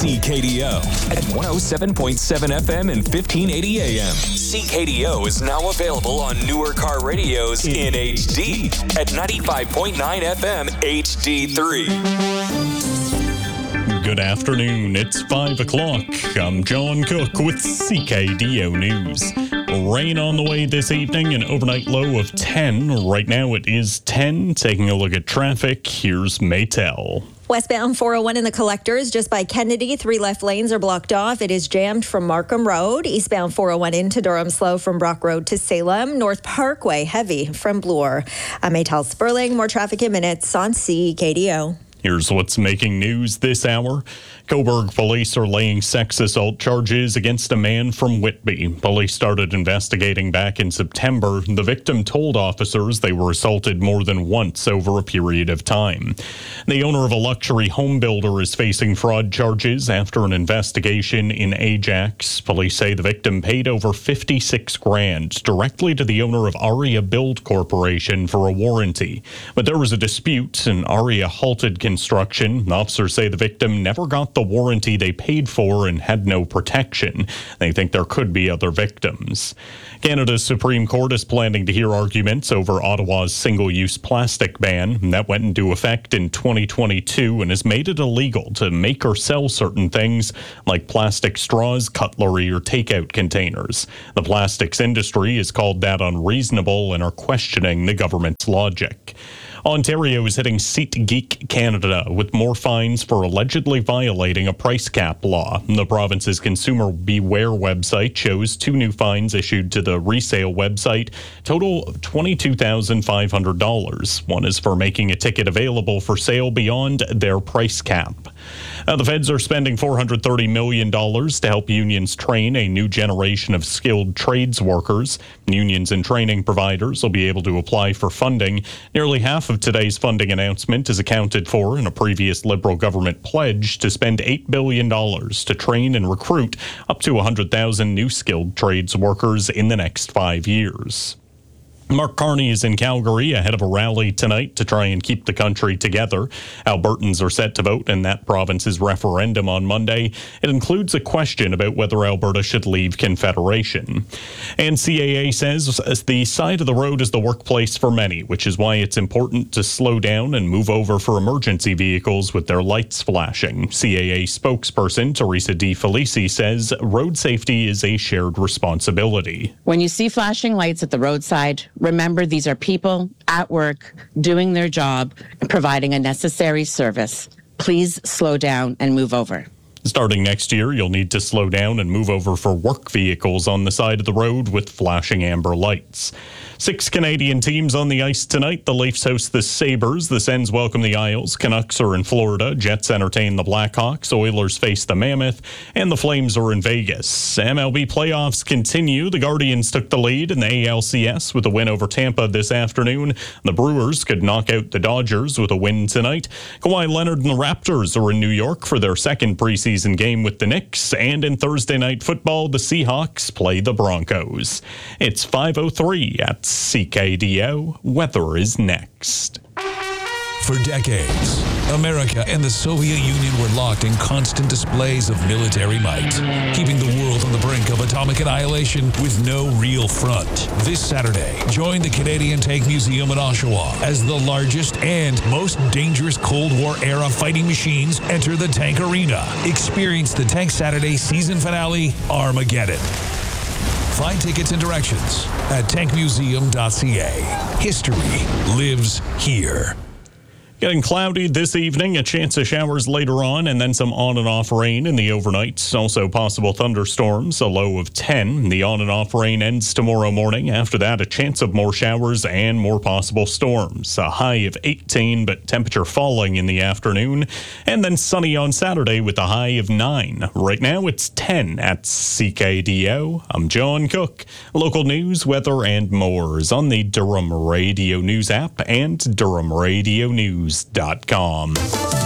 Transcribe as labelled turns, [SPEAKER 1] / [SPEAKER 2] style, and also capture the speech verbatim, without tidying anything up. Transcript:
[SPEAKER 1] C K D O at one oh seven point seven F M and fifteen eighty A M. C K D O is now available on newer car radios in H D at ninety-five point nine F M H D three.
[SPEAKER 2] Good afternoon. It's five o'clock. I'm John Cook with C K D O News. Rain on the way this evening, an overnight low of ten. Right now it is ten. Taking a look at traffic, here's Maytel.
[SPEAKER 3] Westbound four oh one in the Collectors, just by Kennedy, three left lanes are blocked off. It is jammed from Markham Road. Eastbound four oh one into Durham, slow from Brock Road to Salem. North Parkway, heavy from Bloor. I'm Maytel Sperling. More traffic in minutes on C K D O.
[SPEAKER 2] Here's what's making news this hour. Coburg police are laying sex assault charges against a man from Whitby. Police started investigating back in September. The victim told officers they were assaulted more than once over a period of time. The owner of a luxury home builder is facing fraud charges after an investigation in Ajax. Police say the victim paid over fifty-six grand directly to the owner of Aria Build Corporation for a warranty. But there was a dispute and Aria halted construction. Officers say the victim never got the warranty they paid for and had no protection. They think there could be other victims. Canada's Supreme Court is planning to hear arguments over Ottawa's single-use plastic ban. That went into effect in twenty twenty-two and has made it illegal to make or sell certain things like plastic straws, cutlery, or takeout containers. The plastics industry has called that unreasonable and are questioning the government's logic. Ontario is hitting SeatGeek Canada with more fines for allegedly violating a price cap law. The province's Consumer Beware website shows two new fines issued to the resale website, total twenty-two thousand five hundred dollars. One is for making a ticket available for sale beyond their price cap. Now, the feds are spending four hundred thirty million dollars to help unions train a new generation of skilled trades workers. Unions and training providers will be able to apply for funding. Nearly half of today's funding announcement is accounted for in a previous Liberal government pledge to spend eight billion dollars to train and recruit up to one hundred thousand new skilled trades workers in the next five years. Mark Carney is in Calgary ahead of a rally tonight to try and keep the country together. Albertans are set to vote in that province's referendum on Monday. It includes a question about whether Alberta should leave Confederation. And C A A says the side of the road is the workplace for many, which is why it's important to slow down and move over for emergency vehicles with their lights flashing. C A A spokesperson Teresa Di Felici says road safety is a shared responsibility.
[SPEAKER 4] When you see flashing lights at the roadside, remember, these are people at work doing their job and providing a necessary service. Please slow down and move over.
[SPEAKER 2] Starting next year, you'll need to slow down and move over for work vehicles on the side of the road with flashing amber lights. Six Canadian teams on the ice tonight. The Leafs host the Sabres. The Sens welcome the Isles. Canucks are in Florida. Jets entertain the Blackhawks. Oilers face the Mammoth. And the Flames are in Vegas. M L B playoffs continue. The Guardians took the lead in the A L C S with a win over Tampa this afternoon. The Brewers could knock out the Dodgers with a win tonight. Kawhi Leonard and the Raptors are in New York for their second preseason game with the Knicks. And in Thursday night football, the Seahawks play the Broncos. It's five oh three at C K D O. Weather is next.
[SPEAKER 5] For decades, America and the Soviet Union were locked in constant displays of military might, keeping the world on the brink of atomic annihilation with no real front. This Saturday, join the Canadian Tank Museum in Oshawa as the largest and most dangerous Cold War-era fighting machines enter the tank arena. Experience the Tank Saturday season finale, Armageddon. Find tickets and directions at tank museum dot c a. History lives here.
[SPEAKER 2] Getting cloudy this evening, a chance of showers later on, and then some on and off rain in the overnight. Also possible thunderstorms, a low of ten. The on and off rain ends tomorrow morning. After that, a chance of more showers and more possible storms. A high of eighteen, but temperature falling in the afternoon. And then sunny on Saturday with a high of nine. Right now, it's ten at C K D O. I'm John Cook. Local news, weather, and more is on the Durham Radio News app and Durham Radio News dot com.